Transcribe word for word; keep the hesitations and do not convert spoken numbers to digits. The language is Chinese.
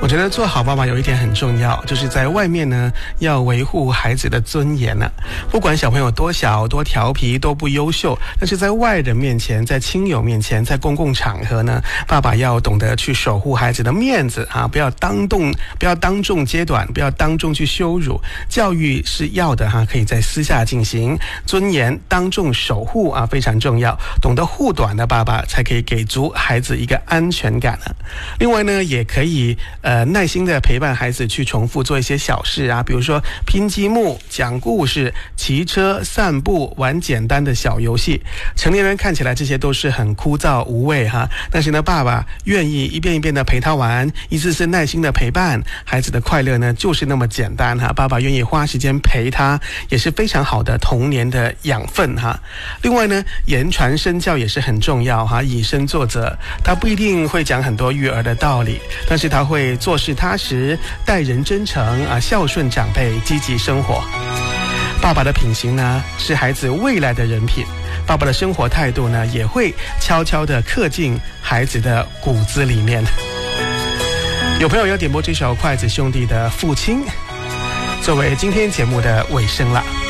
我觉得做好爸爸有一点很重要，就是在外面呢要维护孩子的尊严啊。不管小朋友多小、多调皮、多不优秀，但是在外人面前、在亲友面前、在公共场合呢，爸爸要懂得去守护孩子的面子啊，不要当众不要当众揭短，不要当众去羞辱。教育是要的哈，可以在私下进行，尊严当众守护啊，非常重要。懂得护短的爸爸才可以给足孩子一个安全感啊。另外呢，也可以呃耐心的陪伴孩子去重复做一些小事啊，比如说拼积木、讲故事、骑车、散步、玩简单的小游戏。成年人看起来这些都是很枯燥无味哈，但是呢，爸爸愿意一遍一遍的陪他玩，一次次耐心的陪伴，孩子的快乐呢就是那么简单哈。爸爸愿意花时间陪他，也是非常好的童年的养分哈。另外呢，言传身教也是很重要哈，以身作则。他不一定会讲很多育儿的道理，但是他会做事踏实，待人真诚啊，孝顺长辈，积极生活。爸爸的品行呢，是孩子未来的人品。爸爸的生活态度呢，也会悄悄地刻进孩子的骨子里面。有朋友要点播这首筷子兄弟的父亲，作为今天节目的尾声了。